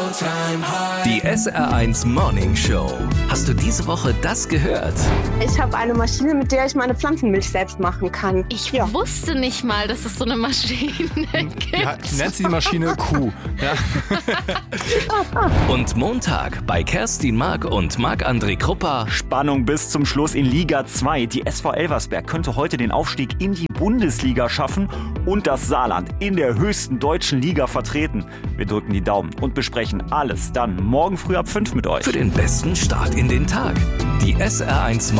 Die SR1 Morning Show. Hast du diese Woche das gehört? Ich habe eine Maschine, mit der ich meine Pflanzenmilch selbst machen kann. Ich wusste nicht mal, dass es so eine Maschine gibt. Ja, nennt sie die Maschine Kuh. Ja. Und Montag bei Kerstin Mark und Marc-André Kruppa. Spannung bis zum Schluss in Liga 2. Die SV Elversberg könnte heute den Aufstieg in die Bundesliga schaffen und das Saarland in der höchsten deutschen Liga vertreten. Wir drücken die Daumen und besprechen alles dann morgen früh ab 5 mit euch. Für den besten Start in den Tag. Die SR1